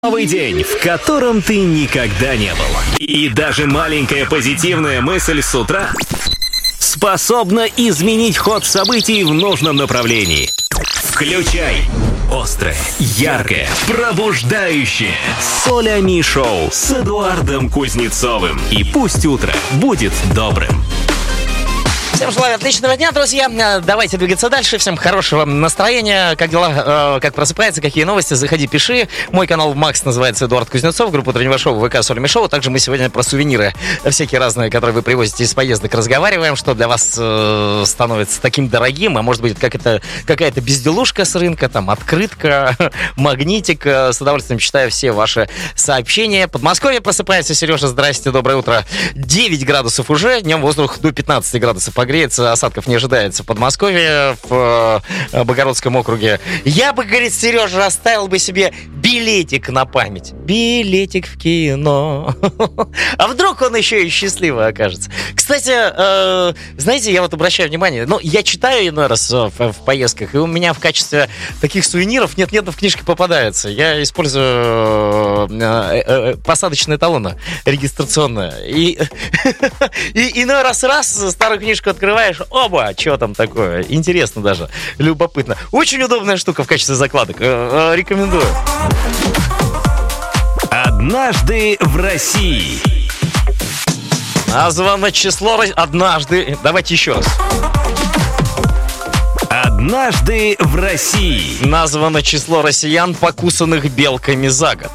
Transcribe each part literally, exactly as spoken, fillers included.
Новый день, в котором ты никогда не был. И даже маленькая позитивная мысль с утра способна изменить ход событий в нужном направлении. Включай острое, яркое, пробуждающее Солями шоу с Эдуардом Кузнецовым. И пусть утро будет добрым. Всем желаю отличного дня, друзья. Давайте двигаться дальше. Всем хорошего настроения. Как дела? Э, как просыпается? Какие новости? Заходи, пиши. Мой канал Макс называется Эдуард Кузнецов. Группа утреннего шоу ВК Солями шоу. Также мы сегодня про сувениры всякие разные, которые вы привозите из поездок, разговариваем, что для вас э, становится таким дорогим. А может быть, как это, какая-то безделушка с рынка, там, открытка, магнитик. С удовольствием читаю все ваши сообщения. Подмосковье просыпается. Сережа, здрасте, доброе утро. девять градусов уже. Днем воздух до пятнадцати градусов погреется. Осадков не ожидается в Подмосковье, в э, Богородском округе. Я бы, говорит Сережа, оставил бы себе билетик на память. Билетик в кино. А вдруг он еще и счастливый окажется. Кстати, э, знаете, я вот обращаю внимание, ну, я читаю иной раз в, в поездках, и у меня в качестве таких сувениров нет-нет, в книжке попадается. Я использую э, э, посадочные талоны регистрационные. И, и иной раз раз старую книжку открываешь, оба, что там такое? Интересно даже, любопытно. Очень удобная штука в качестве закладок. Э, э, рекомендую. Однажды в России. Названо число... Однажды... Давайте еще раз. Однажды в России. Названо число россиян, покусанных белками за год.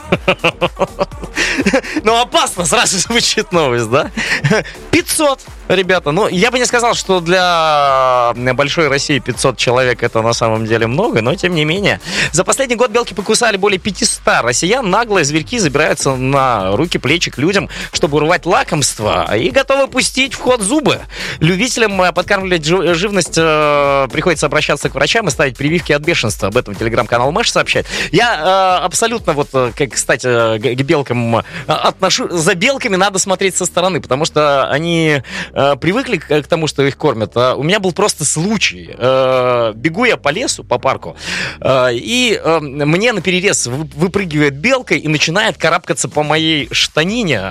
Ну, опасно сразу звучит новость, да? пятьсот, ребята. Ну, я бы не сказал, что для большой России пятьсот человек это на самом деле много, но тем не менее. За последний год белки покусали более пятьсот россиян. Наглые зверьки забираются на руки, плечи к людям, чтобы урвать лакомство, и готовы пустить в ход зубы. Любителям подкармливать живность приходится обращаться к врачам и ставить прививки от бешенства. Об этом телеграм-канал Мэш сообщает. Я абсолютно вот, как, кстати, к белкам отношу. За белками надо смотреть со стороны, потому что они э, привыкли к, к тому, что их кормят. А у меня был просто случай. Э, бегу я по лесу, по парку, э, и э, мне наперерез выпрыгивает белка и начинает карабкаться по моей штанине.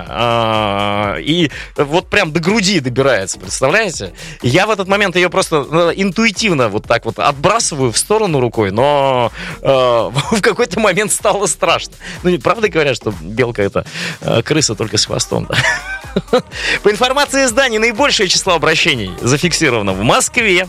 Э, и вот прям до груди добирается, представляете? Я в этот момент ее просто интуитивно вот так вот отбрасываю в сторону рукой, но э, в какой-то момент стало страшно. Ну, правда говорят, что белка это э, крыса только с хвостом, да? По информации изданий, наибольшее число обращений зафиксировано в Москве,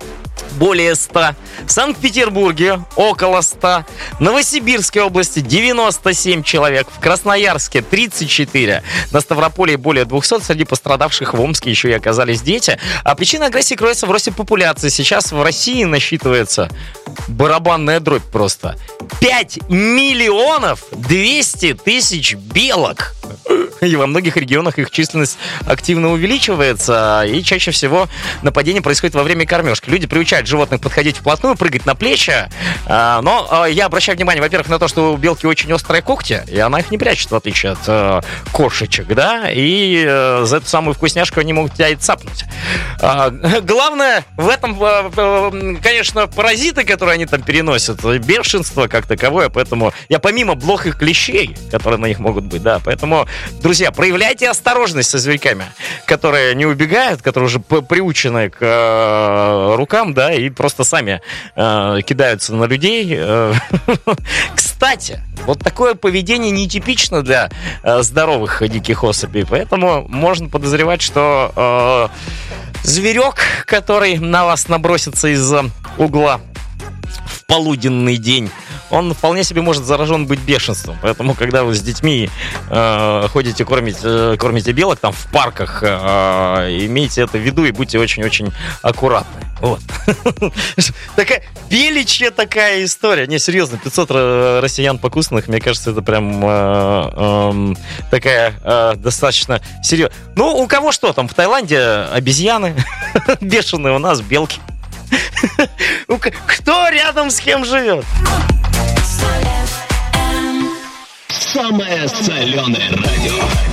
более ста, в Санкт-Петербурге около ста, в Новосибирской области девяносто семь человек, в Красноярске тридцать четыре, на Ставрополье более двухсот, среди пострадавших в Омске еще и оказались дети. А причина агрессии кроется в росте популяции. Сейчас в России насчитывается барабанная дробь просто. пять миллионов двести тысяч белок. И во многих регионах их численность активно увеличивается. И чаще всего нападение происходит во время кормежки. Люди приучают животных подходить вплотную, прыгать на плечи. Но я обращаю внимание, во-первых, на то, что у белки очень острые когти, и она их не прячет, в отличие от кошечек, да. И за эту самую вкусняшку они могут тебя и цапнуть. Главное в этом, конечно, паразиты, которые они там переносят, бешенство как таковое. Поэтому я помимо блох и клещей, которые на них могут быть, да, поэтому, друзья, проявляйте осторожность со зверьками, которые не убегают, которые уже приучены к э, рукам, да, и просто сами э, кидаются на людей. Кстати, вот такое поведение нетипично для э, здоровых диких особей, поэтому можно подозревать, что э, зверек, который на вас набросится из-за угла в полуденный день, он вполне себе может заражен быть бешенством. Поэтому, когда вы с детьми э, ходите кормить, э, кормите белок там в парках, э, имейте это в виду и будьте очень-очень аккуратны. Вот. Такая беличья такая история. Не, серьезно, пятьсот россиян покусанных, мне кажется, это прям э, э, такая э, достаточно серьезная. Ну, у кого что там? В Таиланде обезьяны бешеные, у нас белки. Кто рядом с кем живет? Самое соленое радио.